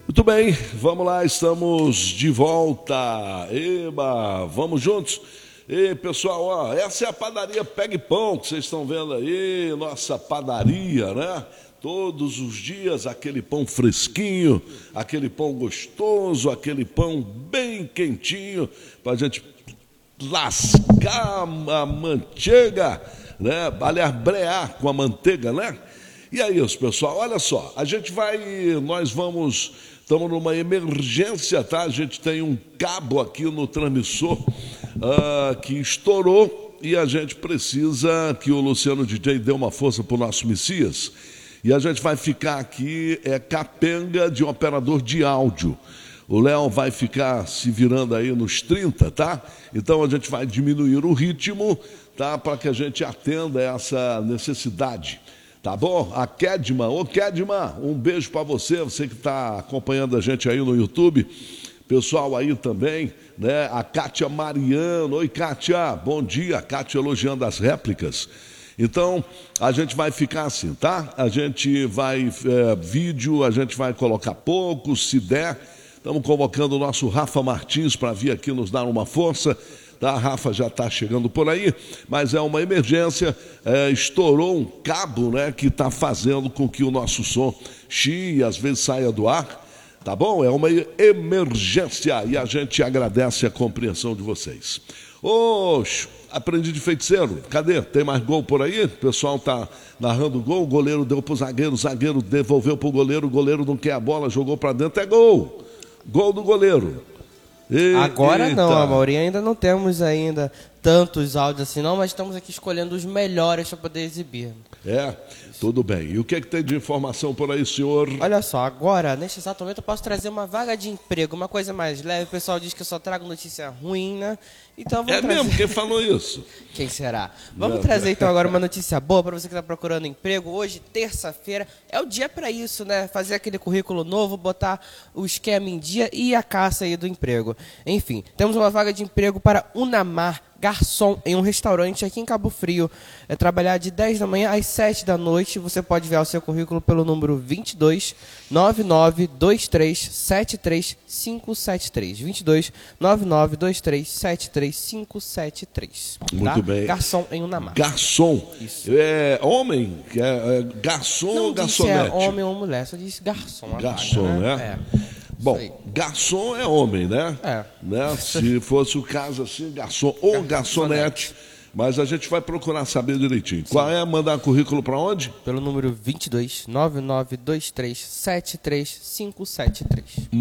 Muito bem, vamos lá, estamos de volta. Eba, vamos juntos. E pessoal, ó, essa é a padaria Pegue Pão que vocês estão vendo aí, nossa padaria, né? Todos os dias aquele pão fresquinho, aquele pão gostoso, aquele pão bem quentinho, para a gente lascar a manteiga, né? Aliás, brear com a manteiga, né? E aí, pessoal, olha só, estamos numa emergência, tá? A gente tem um cabo aqui no transmissor que estourou e a gente precisa que o Luciano DJ dê uma força para o nosso Messias. E a gente vai ficar aqui, capenga de um operador de áudio. O Léo vai ficar se virando aí nos 30, tá? Então a gente vai diminuir o ritmo, tá? Para que a gente atenda essa necessidade. Tá bom? A Kedma, Kedma, um beijo para você que está acompanhando a gente aí no YouTube. Pessoal aí também, né? A Kátia Mariano, oi Kátia, bom dia. A Kátia elogiando as réplicas. Então, a gente vai ficar assim, tá? A gente vai, vídeo, a gente vai colocar pouco, se der. Estamos convocando o nosso Rafa Martins para vir aqui nos dar uma força. Tá, a Rafa já está chegando por aí, mas é uma emergência, estourou um cabo, né, que está fazendo com que o nosso som chie e às vezes saia do ar, tá bom? É uma emergência e a gente agradece a compreensão de vocês. Aprendi de feiticeiro, cadê? Tem mais gol por aí? O pessoal está narrando gol, o goleiro deu para o zagueiro devolveu para o goleiro não quer a bola, jogou para dentro, é gol! Gol do goleiro. Agora não, Amaury, ainda não temos ainda tantos áudios assim não, mas estamos aqui escolhendo os melhores para poder exibir. Tudo bem. E o que tem de informação por aí, senhor? Olha só, agora, neste exato momento, eu posso trazer uma vaga de emprego, uma coisa mais leve. O pessoal diz que eu só trago notícia ruim, né? Então vamos trazer... mesmo? Quem falou isso? Quem será? Vamos trazer então agora uma notícia boa para você que está procurando emprego. Hoje, terça-feira, é o dia para isso, né? Fazer aquele currículo novo, botar o esquema em dia e a caça aí do emprego. Enfim, temos uma vaga de emprego para Unamar, garçom em um restaurante aqui em Cabo Frio. É trabalhar de 10 da manhã às 7 da noite. Você pode enviar o seu currículo pelo número 22 9923 73573. 22 9923 73573. Muito bem. Garçom em Unamar. Garçom. Isso. É homem? Garçom ou garçonete? Não é homem ou mulher, só diz garçom. Garçom, vaga, né? Bom, garçom é homem, né? Né? Se fosse o caso assim, garçom ou garçonete. Mas a gente vai procurar saber direitinho. Sim. Qual é? Mandar currículo para onde? Pelo número 22 9923 73573.